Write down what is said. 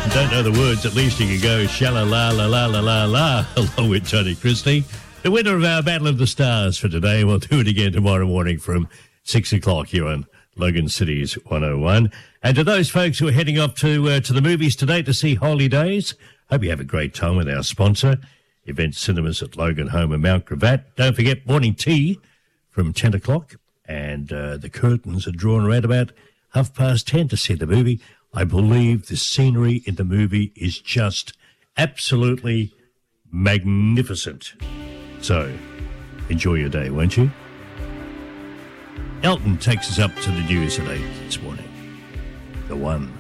Don't know the words, at least you can go sha-la-la-la-la-la-la-la along with Tony Christie. The winner of our Battle of the Stars for today. We'll do it again tomorrow morning from 6 o'clock here on Logan City's 101. And to those folks who are heading off to the movies today to see Holy Days, hope you have a great time with our sponsor, Event Cinemas at Logan Home and Mount Gravatt. Don't forget morning tea from 10 o'clock. And the curtains are drawn around about 10:30 to see the movie. I believe the scenery in the movie is just absolutely magnificent. So, enjoy your day, won't you? Elton takes us up to the news at 8 this morning. The one.